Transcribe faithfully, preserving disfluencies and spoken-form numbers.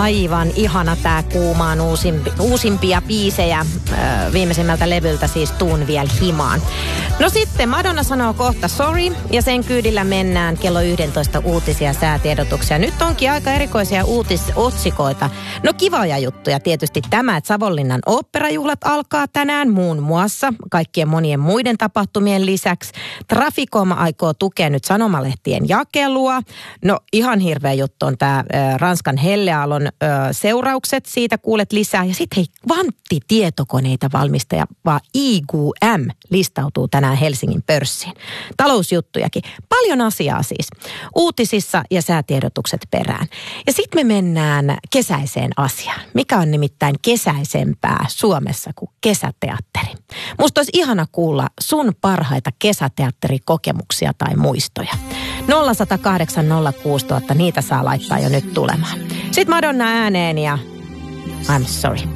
Aivan ihana tää kuumaan uusimpi, uusimpia biisejä äh, viimeisimmältä levyltä siis Tuun viel himaan. No sitten Madonna sanoo kohta sorry ja sen kyydillä mennään kello yksitoista uutisia säätiedotuksia. Nyt onkin aika erikoisia uutisotsikoita. No kivoja juttuja tietysti tämä, että Savonlinnan oopperajuhlat alkaa tänään muun muassa kaikkien monien muiden tapahtumien lisäksi. Traficom aikoo tukea nyt sanomalehtien jakelua. No ihan hirveä juttu on tämä Ranskan Helleaallon seuraukset, siitä kuulet lisää. Ja sitten hei, kvanttitietokoneita valmistaja, vaan I G M listautuu tänään Helsingin pörssiin. Talousjuttujakin. Paljon asiaa siis. Uutisissa ja säätiedotukset perään. Ja sitten me mennään kesäiseen asiaan. Mikä on nimittäin kesäisempää Suomessa kuin kesäteatteri? Musta olisi ihana kuulla sun parhaita kesäteatterikokemuksia tai muistoja. nolla yksi nolla kahdeksan nolla kuusi nolla nolla nolla, niitä saa laittaa jo nyt tulemaan. Sitten Madonna ääneen ja I'm sorry.